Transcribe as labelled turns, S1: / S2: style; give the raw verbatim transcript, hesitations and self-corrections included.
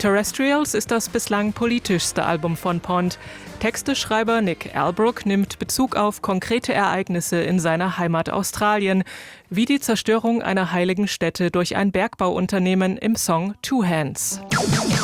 S1: Terrestrials ist das bislang politischste Album von Pond. Texteschreiber Nick Albrook nimmt Bezug auf konkrete Ereignisse in seiner Heimat Australien, wie die Zerstörung einer heiligen Stätte durch ein Bergbauunternehmen im Song Two Hands.